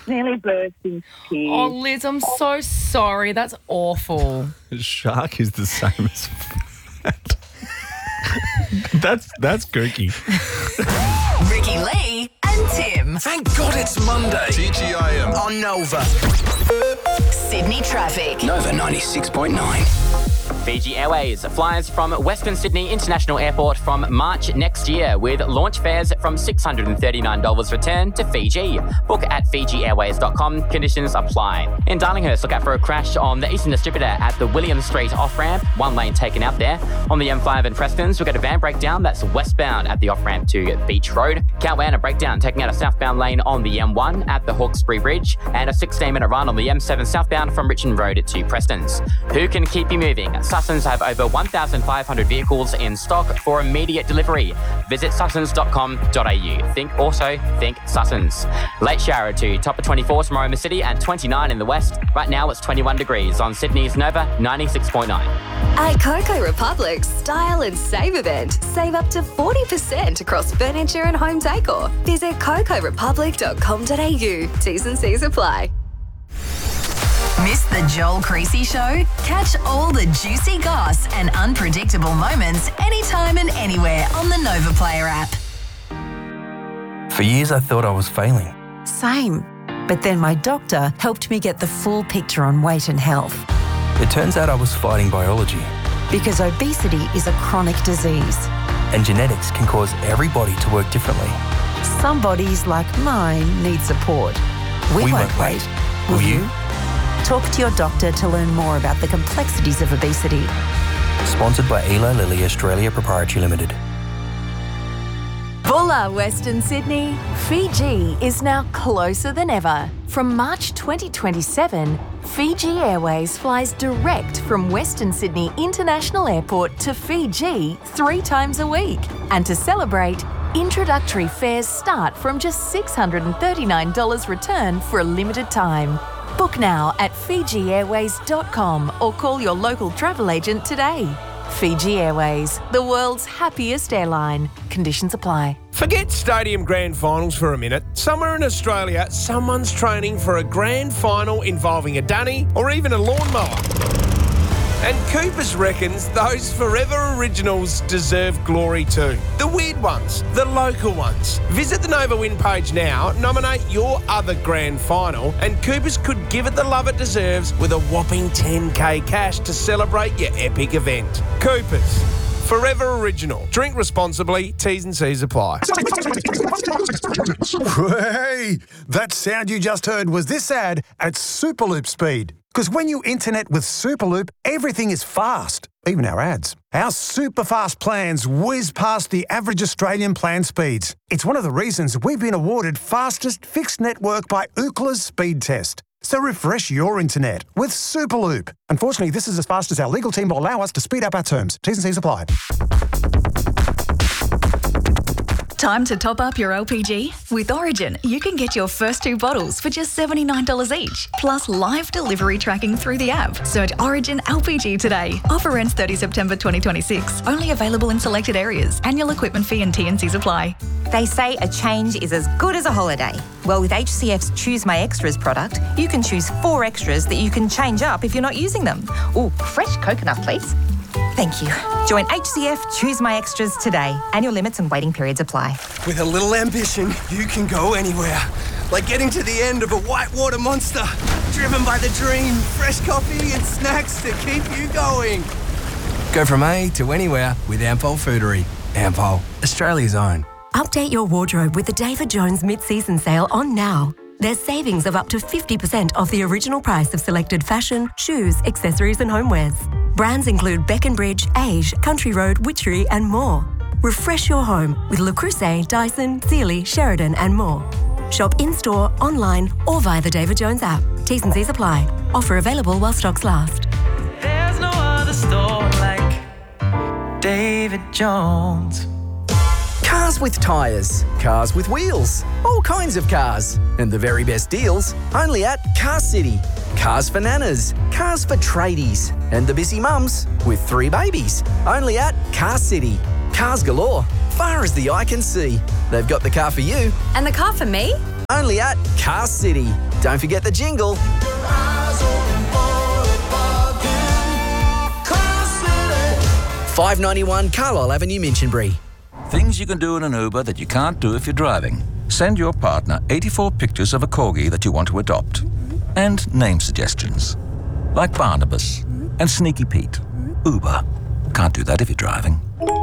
Nearly burst in tears. Oh, Liz, I'm so sorry. That's awful. Shark is the same as fat. That's kooky. Ricky Lee and Tim. Thank God it's Monday. TGIM. On Nova. Sydney traffic. Nova 96.9. Fiji Airways flies from Western Sydney International Airport from March next year with launch fares from $639 return to Fiji. Book at FijiAirways.com. Conditions apply. In Darlinghurst, look out for a crash on the Eastern Distributor at the William Street off-ramp. One lane taken out there. On the M5 in Prestons, we'll get a van breakdown that's westbound at the off-ramp to Beach Road. Cowan, a breakdown taking out a southbound lane on the M1 at the Hawkesbury Bridge. And a 16-minute run on the M7 southbound from Richmond Road to Prestons. Who can keep you moving? Sussons have over 1,500 vehicles in stock for immediate delivery. Visit sussons.com.au. Think Sussons. Late shower to top of 24 tomorrow in the city and 29 in the west. Right now it's 21 degrees on Sydney's Nova 96.9. At Coco Republic's Style and Save event, save up to 40% across furniture and home decor. Visit cocorepublic.com.au. T's and C's apply. Miss the Joel Creasy Show? Catch all the juicy goss and unpredictable moments anytime and anywhere on the Nova Player app. For years I thought I was failing. Same. But then my doctor helped me get the full picture on weight and health. It turns out I was fighting biology. Because obesity is a chronic disease. And genetics can cause every body to work differently. Some bodies, like mine, need support. We won't wait. Will you? Talk to your doctor to learn more about the complexities of obesity. Sponsored by Eli Lilly Australia Proprietary Limited. Bulla, Western Sydney. Fiji is now closer than ever. From March 2027, Fiji Airways flies direct from Western Sydney International Airport to Fiji 3 times a week. And to celebrate, introductory fares start from just $639 return for a limited time. Book now at FijiAirways.com or call your local travel agent today. Fiji Airways, the world's happiest airline. Conditions apply. Forget stadium grand finals for a minute. Somewhere in Australia, someone's training for a grand final involving a dunny or even a lawnmower. And Coopers reckons those Forever Originals deserve glory too. The weird ones, the local ones. Visit the Nova Win page now, nominate your other grand final, and Coopers could give it the love it deserves with a whopping $10,000 cash to celebrate your epic event. Coopers, Forever Original. Drink responsibly, T's and C's apply. Hey, that sound you just heard was this ad at Superloop speed. Because when you internet with Superloop, everything is fast, even our ads. Our super fast plans whiz past the average Australian plan speeds. It's one of the reasons we've been awarded fastest fixed network by Ookla's speed test. So refresh your internet with Superloop. Unfortunately, this is as fast as our legal team will allow us to speed up our terms. T's and C's apply. Time to top up your LPG? With Origin, you can get your first 2 bottles for just $79 each, plus live delivery tracking through the app. Search Origin LPG today. Offer ends 30 September 2026. Only available in selected areas. Annual equipment fee and T&Cs apply. They say a change is as good as a holiday. Well, with HCF's Choose My Extras product, you can choose 4 extras that you can change up if you're not using them. Ooh, fresh coconut, please. Thank you. Join HCF Choose My Extras today. Annual limits and waiting periods apply. With a little ambition, you can go anywhere. Like getting to the end of a whitewater monster. Driven by the dream, fresh coffee and snacks to keep you going. Go from A to anywhere with Ampol Foodery. Ampol, Australia's own. Update your wardrobe with the David Jones mid-season sale on now. There's savings of up to 50% off the original price of selected fashion, shoes, accessories and homewares. Brands include Beckenbridge, Age, Country Road, Witchery and more. Refresh your home with Le Creuset, Dyson, Sealy, Sheridan and more. Shop in-store, online or via the David Jones app. T's and C's apply. Offer available while stocks last. There's no other store like David Jones. Cars with tyres, cars with wheels, all kinds of cars. And the very best deals only at Car City. Cars for nanas, cars for tradies, and the busy mums with 3 babies. Only at Car City. Cars galore, far as the eye can see. They've got the car for you. And the car for me? Only at Car City. Don't forget the jingle. $5.91 Carlisle Avenue, Minchinbury. Things you can do in an Uber that you can't do if you're driving. Send your partner 84 pictures of a corgi that you want to adopt. And name suggestions. Like Barnabas and Sneaky Pete. Uber. Can't do that if you're driving.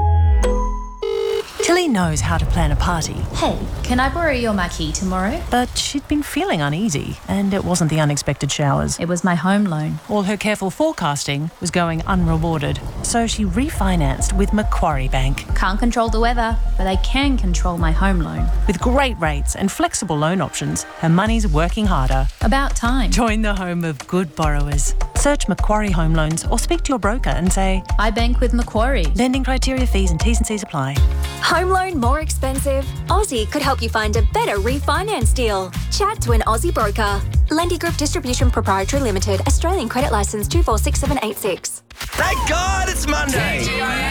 Tilly knows how to plan a party. Hey, can I borrow your marquee tomorrow? But she'd been feeling uneasy, and it wasn't the unexpected showers. It was my home loan. All her careful forecasting was going unrewarded, so she refinanced with Macquarie Bank. Can't control the weather, but I can control my home loan. With great rates and flexible loan options, her money's working harder. About time. Join the home of good borrowers. Search Macquarie Home Loans or speak to your broker and say, I bank with Macquarie. Lending criteria, fees and T's and C's apply. Home loan more expensive? Aussie could help you find a better refinance deal. Chat to an Aussie broker. Lendy Group Distribution Proprietary Limited, Australian Credit Licence 246786. Thank God it's Monday.